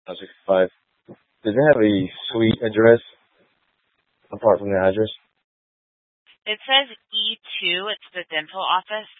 65. Does it have a suite address apart from the address? It says E2. It's the dental office.